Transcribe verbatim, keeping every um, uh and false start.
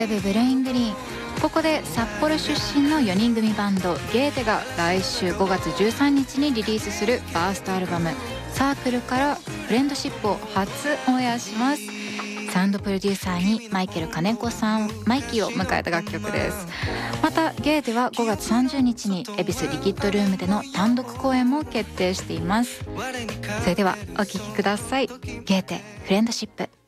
ウェブブレイングリーン。ここで札幌出身のよにん組バンドゲーテが来週ごがつじゅうさんにちにリリースするファーストアルバムサークルからフレンドシップを初オンエアします。サウンドプロデューサーにマイケル金子さんマイキーを迎えた楽曲です。またゲーテはごがつさんじゅうにちに恵比寿リキッドルームでの単独公演も決定しています。それではお聴きください。ゲーテフレンドシップ。